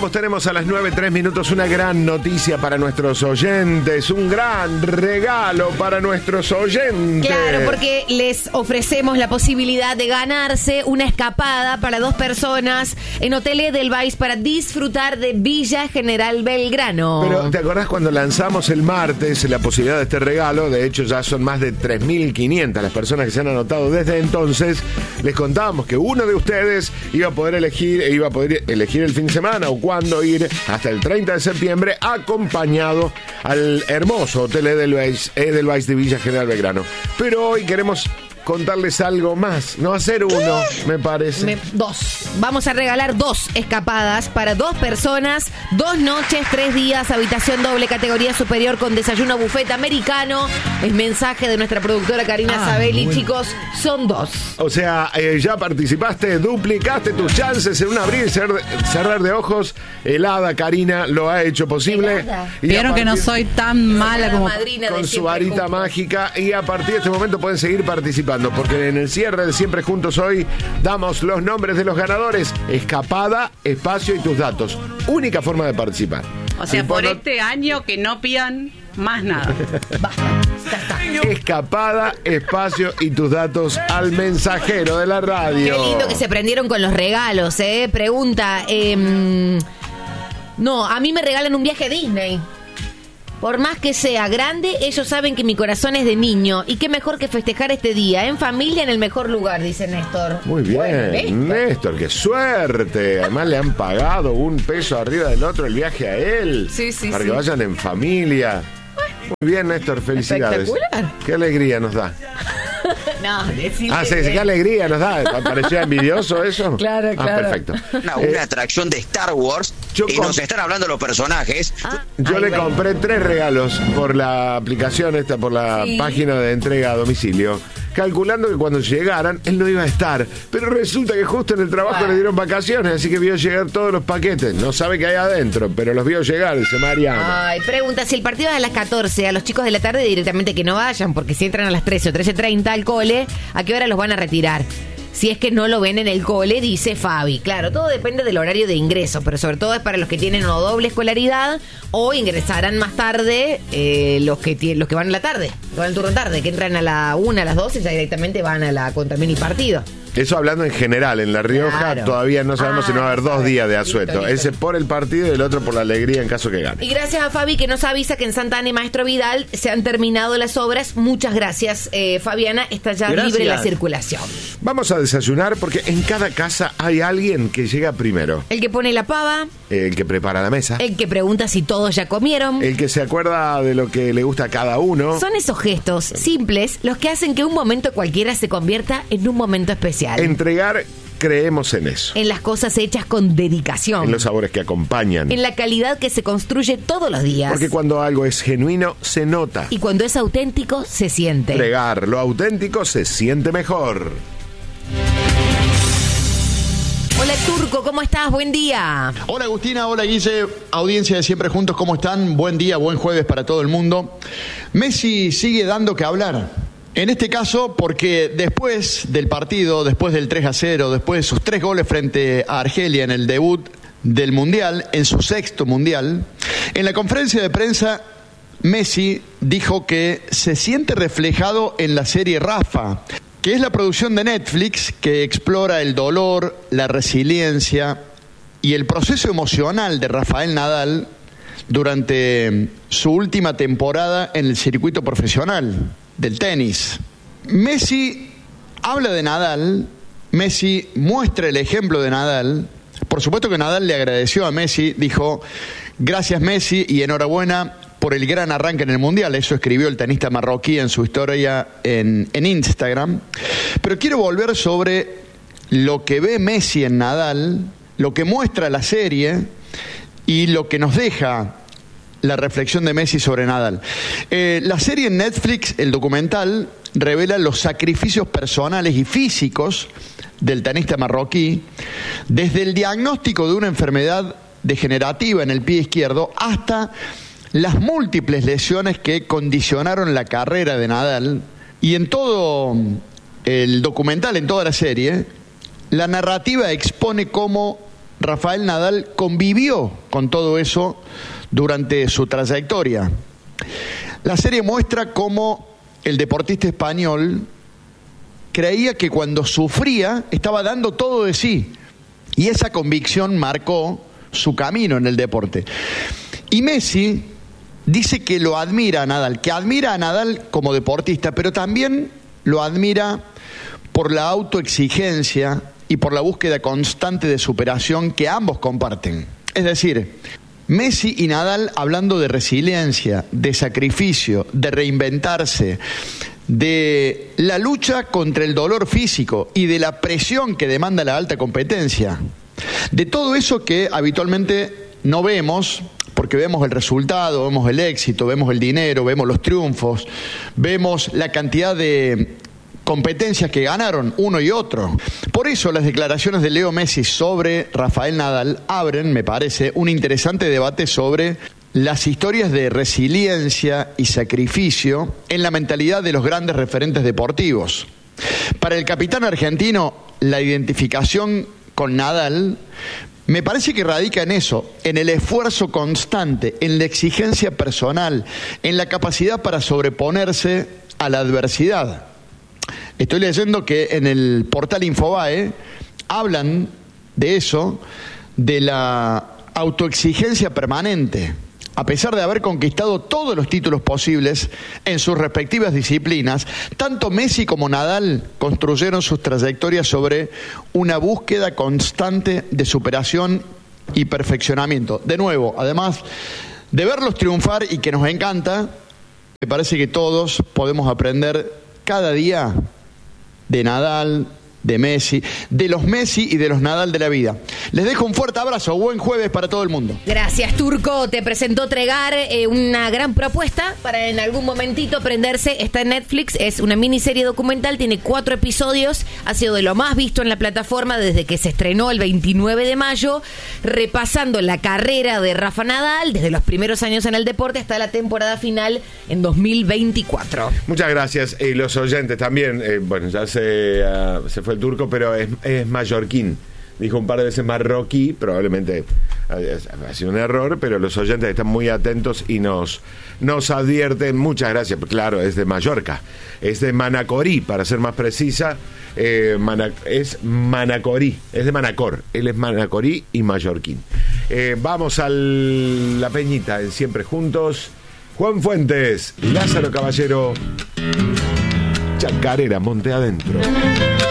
Tenemos a las 9:03 una gran noticia para nuestros oyentes, un gran regalo para nuestros oyentes. Claro, porque les ofrecemos la posibilidad de ganarse una escapada para 2 personas en Hotel Edelweiss para disfrutar de Villa General Belgrano. Pero, ¿te acordás cuando lanzamos el martes la posibilidad de este regalo? De hecho, ya son más de 3.500 las personas que se han anotado desde entonces. Les contábamos que uno de ustedes iba a poder elegir el fin de semana o cuándo ir hasta el 30 de septiembre acompañado al hermoso Hotel Edelweiss de Villa General Belgrano. Pero hoy queremos contarles algo más, no hacer uno, me parece. 2. Vamos a regalar 2 escapadas para 2 personas, 2 noches, 3 días, habitación doble, categoría superior con desayuno buffet americano. Es mensaje de nuestra productora Karina Sabelli, bueno. Chicos, son 2. O sea, ya participaste, duplicaste tus chances en un abrir y cerrar de ojos. Helada Karina lo ha hecho posible. Vieron que no soy tan mala como con su varita mágica, y a partir de este momento pueden seguir participando. Porque en el cierre de Siempre Juntos hoy damos los nombres de los ganadores: escapada, espacio y tus datos. Única forma de participar. O sea, por este año que no pidan más nada. Escapada, espacio y tus datos al mensajero de la radio. Qué lindo que se prendieron con los regalos, ¿eh? Pregunta, no, a mí me regalan un viaje a Disney. Por más que sea grande, ellos saben que mi corazón es de niño. Y qué mejor que festejar este día, en familia, en el mejor lugar, dice Néstor. Muy bien, bueno, Néstor, qué suerte. Además le han pagado un peso arriba del otro el viaje a él. Sí, para que vayan en familia. Muy bien, Néstor, felicidades. Espectacular. Qué alegría nos da. No, sí, qué alegría nos da. ¿Parecía envidioso eso? Claro. Perfecto. Una atracción de Star Wars y nos están hablando los personajes. Yo le compré 3 regalos por la aplicación por la página de entrega a domicilio, calculando que cuando llegaran él no iba a estar, pero resulta que justo en el trabajo le dieron vacaciones, así que vio llegar todos los paquetes. No sabe qué hay adentro, pero los vio llegar, dice Mariana. Ay, pregunta, si el partido es a las 14, a los chicos de la tarde directamente que no vayan, porque si entran a las 13 o 13:30 al cole, ¿a qué hora los van a retirar? Si es que no lo ven en el cole, dice Fabi. Claro, todo depende del horario de ingreso, pero sobre todo es para los que tienen o doble escolaridad o ingresarán más tarde los que van a la tarde, que van al turno tarde, que entran a la 1, a las 12 y ya directamente van a la contra mini partido. Eso hablando en general, en La Rioja todavía no sabemos si no va a haber 2 días de asueto. Listo. Ese por el partido y el otro por la alegría en caso que gane. Y gracias a Fabi que nos avisa que en Santa Ana y Maestro Vidal se han terminado las obras. Muchas gracias, Fabiana, está ya libre la circulación. Vamos a desayunar porque en cada casa hay alguien que llega primero. El que pone la pava. El que prepara la mesa. El que pregunta si todos ya comieron. El que se acuerda de lo que le gusta a cada uno. Son esos gestos simples los que hacen que un momento cualquiera se convierta en un momento especial. Entregar, creemos en eso. En las cosas hechas con dedicación. En los sabores que acompañan. En la calidad que se construye todos los días. Porque cuando algo es genuino, se nota. Y cuando es auténtico, se siente. Entregar lo auténtico se siente mejor. Hola Turco, ¿cómo estás? Buen día. Hola Agustina, hola Guille, audiencia de Siempre Juntos, ¿cómo están? Buen día, buen jueves para todo el mundo. Messi sigue dando que hablar. En este caso, porque después del partido, después del 3-0, después de sus 3 goles frente a Argelia en el debut del Mundial, en su 6º Mundial, en la conferencia de prensa, Messi dijo que se siente reflejado en la serie Rafa, que es la producción de Netflix que explora el dolor, la resiliencia y el proceso emocional de Rafael Nadal durante su última temporada en el circuito profesional del tenis. Messi habla de Nadal, Messi muestra el ejemplo de Nadal. Por supuesto que Nadal le agradeció a Messi, dijo: gracias Messi y enhorabuena por el gran arranque en el Mundial. Eso escribió el tenista marroquí en su historia en Instagram. Pero quiero volver sobre lo que ve Messi en Nadal, lo que muestra la serie y lo que nos deja la reflexión de Messi sobre Nadal. La serie en Netflix, el documental, revela los sacrificios personales y físicos del tenista marroquí, desde el diagnóstico de una enfermedad degenerativa en el pie izquierdo hasta las múltiples lesiones que condicionaron la carrera de Nadal. Y en todo el documental, en toda la serie, la narrativa expone cómo Rafael Nadal convivió con todo eso durante su trayectoria. La serie muestra cómo el deportista español creía que cuando sufría estaba dando todo de sí, y esa convicción marcó su camino en el deporte. Y Messi dice que lo admira a Nadal, que admira a Nadal como deportista, pero también lo admira por la autoexigencia y por la búsqueda constante de superación que ambos comparten. Es decir, Messi y Nadal hablando de resiliencia, de sacrificio, de reinventarse, de la lucha contra el dolor físico y de la presión que demanda la alta competencia. De todo eso que habitualmente no vemos, porque vemos el resultado, vemos el éxito, vemos el dinero, vemos los triunfos, vemos la cantidad de competencias que ganaron uno y otro. Por eso las declaraciones de Leo Messi sobre Rafael Nadal abren, me parece, un interesante debate sobre las historias de resiliencia y sacrificio en la mentalidad de los grandes referentes deportivos. Para el capitán argentino, la identificación con Nadal me parece que radica en eso, en el esfuerzo constante, en la exigencia personal, en la capacidad para sobreponerse a la adversidad. Estoy leyendo que en el portal Infobae hablan de eso, de la autoexigencia permanente. A pesar de haber conquistado todos los títulos posibles en sus respectivas disciplinas, tanto Messi como Nadal construyeron sus trayectorias sobre una búsqueda constante de superación y perfeccionamiento. De nuevo, además de verlos triunfar y que nos encanta, me parece que todos podemos aprender cada día de Nadal, de Messi, de los Messi y de los Nadal de la vida. Les dejo un fuerte abrazo, buen jueves para todo el mundo. Gracias, Turco. Te presentó Tregar, una gran propuesta para en algún momentito prenderse. Está en Netflix, es una miniserie documental, tiene 4 episodios, ha sido de lo más visto en la plataforma desde que se estrenó el 29 de mayo, repasando la carrera de Rafa Nadal desde los primeros años en el deporte hasta la temporada final en 2024. Muchas gracias. Y los oyentes también, bueno, ya se fue el Turco, pero es mallorquín. Dijo un par de veces marroquí, probablemente ha sido un error, pero los oyentes están muy atentos y nos advierten. Muchas gracias. Claro, es de Mallorca, es de Manacorí, para ser más precisa. Es Manacorí, es de Manacor. Él es Manacorí y mallorquín. Vamos a la Peñita en Siempre Juntos. Juan Fuentes, Lázaro Caballero, Chacarera, Monte Adentro.